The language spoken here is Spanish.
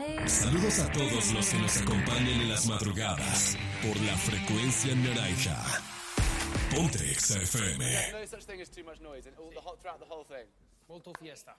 Saludos a todos los que nos acompañan en las madrugadas por la frecuencia naranja. Ponte Exa FM. No such thing as too much noise throughout the whole thing. Molto fiesta.